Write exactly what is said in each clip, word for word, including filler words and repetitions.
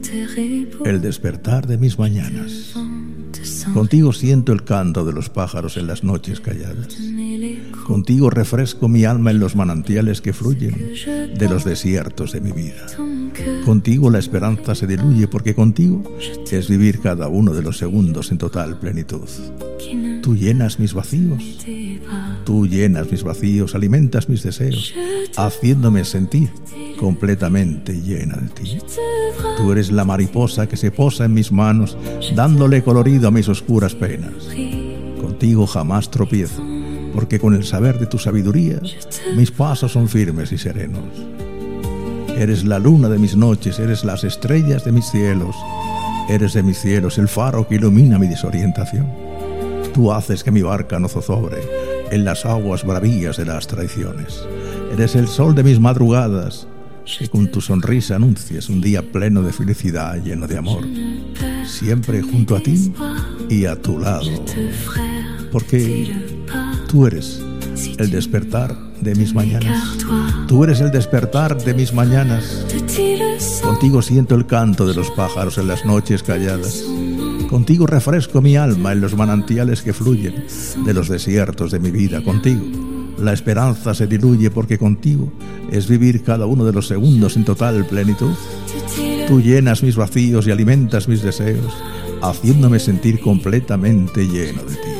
el despertar de mis mañanas. Contigo siento el canto de los pájaros en las noches calladas. Contigo refresco mi alma en los manantiales que fluyen de los desiertos de mi vida. Contigo la esperanza se diluye, porque contigo es vivir cada uno de los segundos en total plenitud. Tú llenas mis vacíos, tú llenas mis vacíos, alimentas mis deseos, haciéndome sentir completamente llena de ti. Tú eres la mariposa que se posa en mis manos, dándole colorido a mis oscuras penas. Contigo jamás tropiezo, porque con el saber de tu sabiduría mis pasos son firmes y serenos. Eres la luna de mis noches, eres las estrellas de mis cielos, eres de mis cielos el faro que ilumina mi desorientación. Tú haces que mi barca no zozobre en las aguas bravías de las traiciones. Eres el sol de mis madrugadas, que con tu sonrisa anuncias un día pleno de felicidad, lleno de amor. Siempre junto a ti y a tu lado, porque tú eres el despertar de mis mañanas. Tú eres el despertar de mis mañanas. Contigo siento el canto de los pájaros en las noches calladas. Contigo refresco mi alma en los manantiales que fluyen de los desiertos de mi vida. Contigo la esperanza se diluye, porque contigo es vivir cada uno de los segundos en total plenitud. Tú llenas mis vacíos y alimentas mis deseos, haciéndome sentir completamente lleno de ti.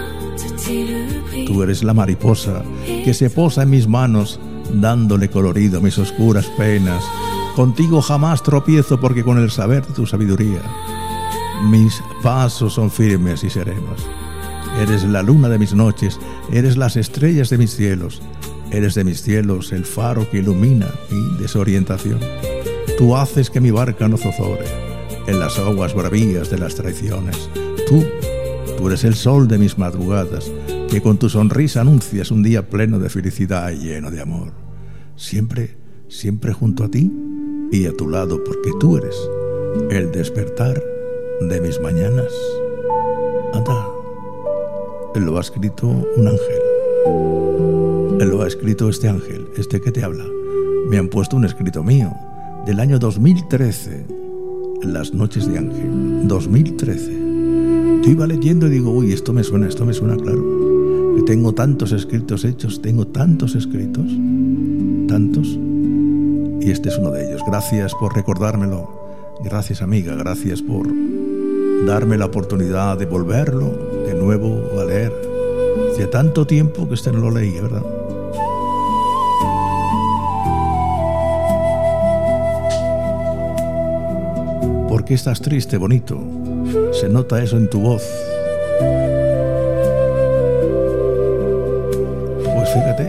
Tú eres la mariposa que se posa en mis manos, dándole colorido a mis oscuras penas. Contigo jamás tropiezo, porque con el saber de tu sabiduría mis pasos son firmes y serenos. Eres la luna de mis noches, eres las estrellas de mis cielos, eres de mis cielos el faro que ilumina mi desorientación. Tú haces que mi barca no zozobre en las aguas bravías de las traiciones. Tú, tú eres el sol de mis madrugadas, que con tu sonrisa anuncias un día pleno de felicidad y lleno de amor. Siempre, siempre junto a ti y a tu lado, porque tú eres el despertar de mis mañanas. Anda, él lo ha escrito un ángel. Él lo ha escrito este ángel, este que te habla. Me han puesto un escrito mío del año dos mil trece, Las noches de Ángel, dos mil trece. Yo iba leyendo y digo, uy, esto me suena, esto me suena claro. Que tengo tantos escritos hechos, tengo tantos escritos, tantos, y este es uno de ellos. Gracias por recordármelo, gracias amiga, gracias por darme la oportunidad de volverlo de nuevo a leer. Hacía tanto tiempo que este no lo leía, ¿verdad? ¿Por qué estás triste, bonito? Se nota eso en tu voz. Pues fíjate,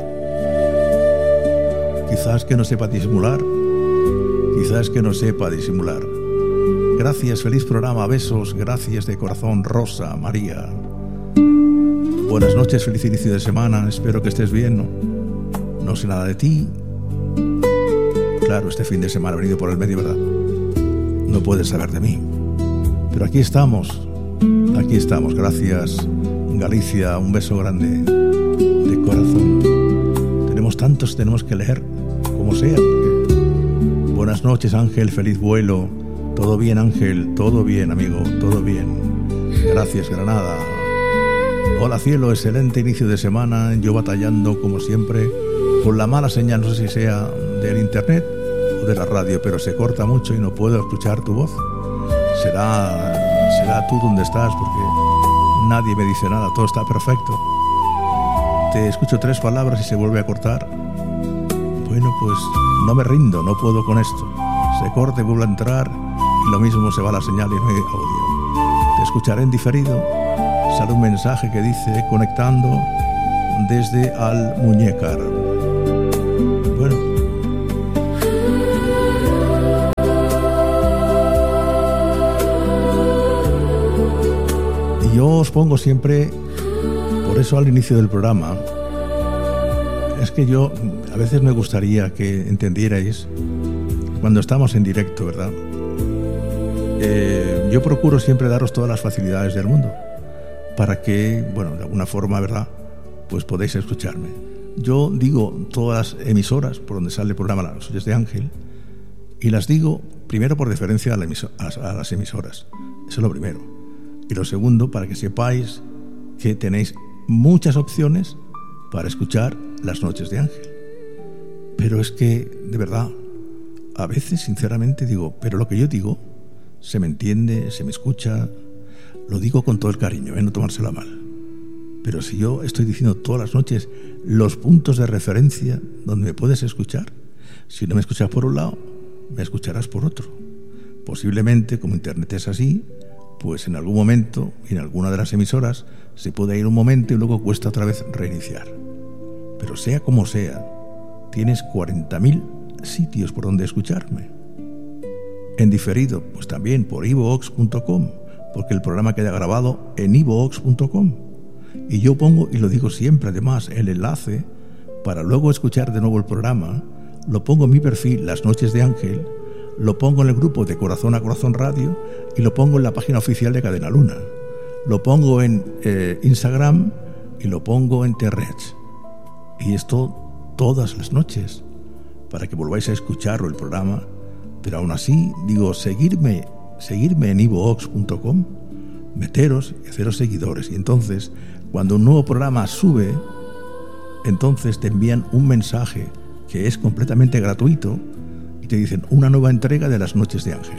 quizás que no sepa disimular, quizás que no sepa disimular. Gracias, feliz programa, besos, gracias de corazón, Rosa María. Buenas noches, feliz inicio de semana, espero que estés bien, ¿no? No sé nada de ti. Claro, este fin de semana ha venido por el medio, ¿verdad? No puedes saber de mí. Pero aquí estamos, aquí estamos, gracias, Galicia, un beso grande de corazón. Tenemos tantos, tenemos que leer, como sea. Porque... Buenas noches, Ángel, feliz vuelo. Todo bien, Ángel, todo bien, amigo, todo bien. Gracias, Granada. Hola, cielo, excelente inicio de semana. Yo batallando, como siempre, con la mala señal, no sé si sea del internet o de la radio, pero se corta mucho y no puedo escuchar tu voz. Será, será tú donde estás, porque nadie me dice nada, todo está perfecto. Te escucho tres palabras y se vuelve a cortar. Bueno, pues no me rindo, no puedo con esto. Se corta y vuelve a entrar y lo mismo, se va la señal y no hay audio. Te escucharé en diferido. Sale un mensaje que dice conectando desde Almuñécar. Bueno, y yo os pongo siempre, por eso al inicio del programa, es que yo a veces me gustaría que entendierais cuando estamos en directo, ¿verdad? Eh, yo procuro siempre daros todas las facilidades del mundo para que, bueno, de alguna forma, ¿verdad?, pues podéis escucharme. Yo digo todas las emisoras por donde sale el programa Las Noches de Ángel, y las digo primero por deferencia a, la emiso- a, a las emisoras, eso es lo primero. Y lo segundo, para que sepáis que tenéis muchas opciones para escuchar Las Noches de Ángel. Pero es que, de verdad, a veces sinceramente digo, pero lo que yo digo se me entiende, se me escucha, lo digo con todo el cariño, ¿eh? No tomárselo a mal. Pero si yo estoy diciendo todas las noches los puntos de referencia donde me puedes escuchar, si no me escuchas por un lado, me escucharás por otro. Posiblemente, como Internet es así, pues en algún momento, en alguna de las emisoras, se puede ir un momento y luego cuesta otra vez reiniciar. Pero sea como sea, tienes cuarenta mil sitios por donde escucharme. En diferido, pues también por iVoox punto com, porque el programa queda grabado en iVoox punto com. Y yo pongo, y lo digo siempre además, el enlace para luego escuchar de nuevo el programa, lo pongo en mi perfil Las Noches de Ángel, lo pongo en el grupo de Corazón a Corazón Radio y lo pongo en la página oficial de Cadena Luna. Lo pongo en eh, Instagram y lo pongo en T-Reach. Y esto todas las noches, para que volváis a escucharlo el programa. Pero aún así, digo, seguirme, seguirme en iVoox punto com, meteros y haceros seguidores. Y entonces, cuando un nuevo programa sube, entonces te envían un mensaje que es completamente gratuito y te dicen una nueva entrega de Las Noches de Ángel.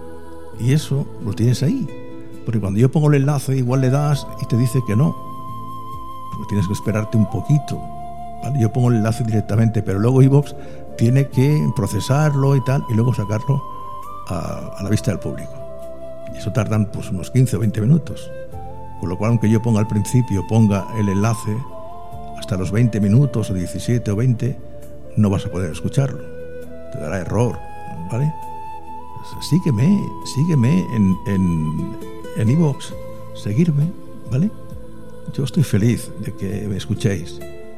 Y eso lo tienes ahí. Porque cuando yo pongo el enlace, igual le das y te dice que no. Porque tienes que esperarte un poquito. ¿Vale? Yo pongo el enlace directamente, pero luego iVoox tiene que procesarlo y tal, y luego sacarlo a, a la vista del público. Y eso tardan pues unos quince o veinte minutos. Con lo cual, aunque yo ponga al principio, ponga el enlace, hasta los veinte minutos o diecisiete o veinte, no vas a poder escucharlo. Te dará error, ¿vale? Pues sígueme, sígueme en en en iVoox, seguirme, ¿vale? Yo estoy feliz de que me escuchéis.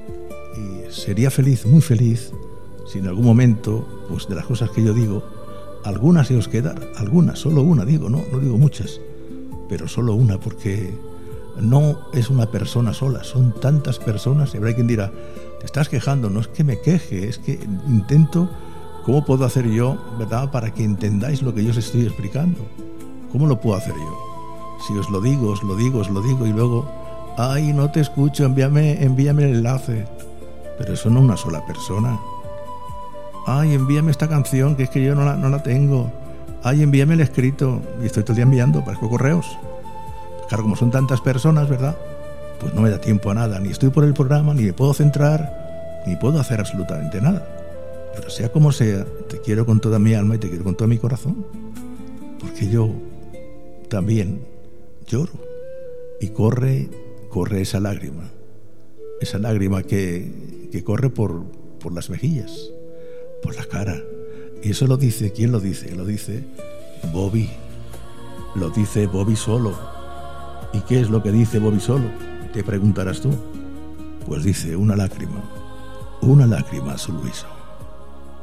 Y sería feliz, muy feliz, si en algún momento, pues de las cosas que yo digo, algunas se os quedara, algunas, solo una digo, no, no digo muchas, pero solo una, porque no es una persona sola, son tantas personas. Y habrá quien dirá, te estás quejando. No es que me queje, es que intento, ¿cómo puedo hacer yo, verdad, para que entendáis lo que yo os estoy explicando? ¿Cómo lo puedo hacer yo? Si os lo digo, os lo digo, os lo digo y luego, ay, no te escucho, envíame, envíame el enlace. Pero eso no es una sola persona. Ay, envíame esta canción, que es que yo no la, no la tengo. Ay, envíame el escrito. Y estoy todo el día enviando, parezco correos. Claro, como son tantas personas, ¿verdad? Pues no me da tiempo a nada. Ni estoy por el programa, ni me puedo centrar, ni puedo hacer absolutamente nada. Pero sea como sea, te quiero con toda mi alma y te quiero con todo mi corazón. Porque yo también lloro. Y corre, corre esa lágrima. Esa lágrima que, que corre por, por las mejillas, por la cara. Y eso lo dice, ¿quién lo dice? Lo dice Bobby. Lo dice Bobby solo. ¿Y qué es lo que dice Bobby solo? Te preguntarás tú. Pues dice una lágrima, una lágrima a su Luiso.